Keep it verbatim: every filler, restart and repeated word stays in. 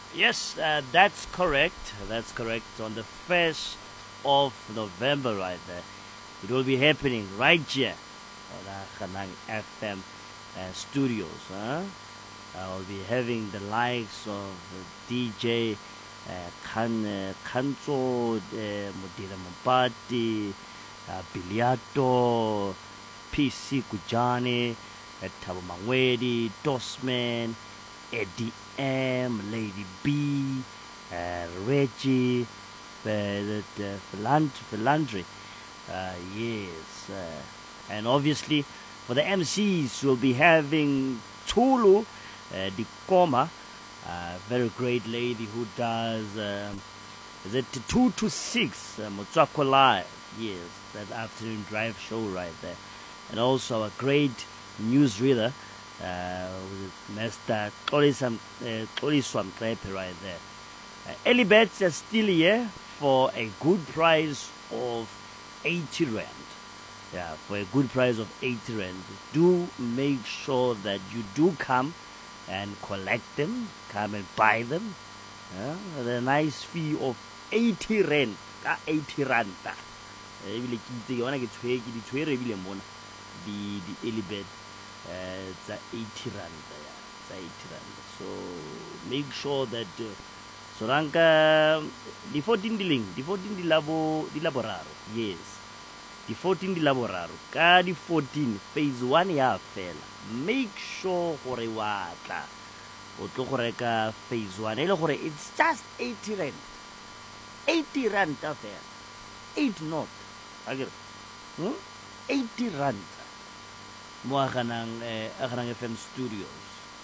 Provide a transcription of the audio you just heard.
Yes, uh, that's correct. That's correct. On the first of November, right there, it will be happening right here on the Hanang F M uh, studios. Huh? I'll be having the likes of D J uh, Kan uh, Kanzo, uh, Modira Mopati, uh, Biliato, P C Kujani, uh, Tabo Mangwedi, Dosman, Eddie M, Lady B, uh, Reggie, uh, the, the Philant- Philandry. Uh, yes. Uh, and obviously, for the M Cs, we'll be having Tulu uh, Dikoma, a very great lady who does, um, is it two to six, uh, Motswako Live. Yes, that afternoon drive show right there. And also a great newsreader, uh, with Mister Tlolisam Tloliswam right there. Uh, early bets are still here for a good price of eighty rand. Yeah, for a good price of eighty rand. Do make sure that you do come and collect them, come and buy them. Yeah, at a nice fee of eighty rand. Ka eighty rand. Ebile ke itse ke bona ke tshwere ke di tshwere ebile mona di di early bet uh, tsa eighty rand. Yeah, tsa eighty rand. So make sure that uh, Soranka di fourteen di leng, di fourteen di labo di laboraro. Yes. Di fourteen di laboraro. Ka di fourteen phase one ya fela. Make sure gore wa tla o tlo go reka phase one. Ele gore it's just eighty rand. eighty rand ta fela. eight not. Agere. Hmm? eighty rand. Mo a ganang eh, a ganang F M studios.